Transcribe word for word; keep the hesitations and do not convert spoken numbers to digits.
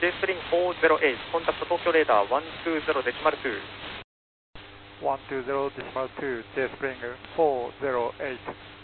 J スプリングフォーゼロエイト、コンタクト東京レーダーワンツーゼロデシマルツー。 ワンツーゼロデシマルツー、J スプリングフォーゼロエイト。